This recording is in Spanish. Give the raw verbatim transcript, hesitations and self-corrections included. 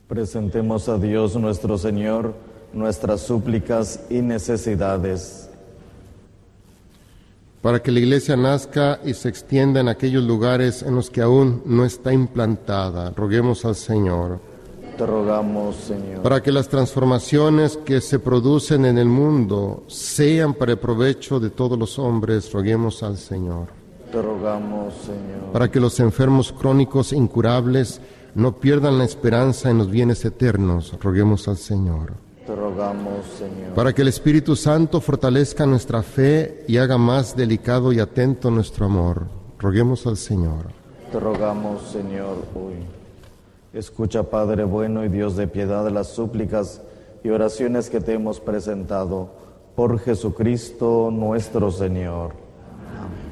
Presentemos a Dios nuestro Señor nuestras súplicas y necesidades. Para que la Iglesia nazca y se extienda en aquellos lugares en los que aún no está implantada, roguemos al Señor. Te rogamos, Señor. Para que las transformaciones que se producen en el mundo sean para el provecho de todos los hombres, roguemos al Señor. Te rogamos, Señor. Para que los enfermos crónicos e incurables no pierdan la esperanza en los bienes eternos, roguemos al Señor. Te rogamos, Señor. Para que el Espíritu Santo fortalezca nuestra fe y haga más delicado y atento nuestro amor, roguemos al Señor. Te rogamos, Señor, hoy. Escucha, Padre bueno y Dios de piedad, las súplicas y oraciones que te hemos presentado por Jesucristo nuestro Señor.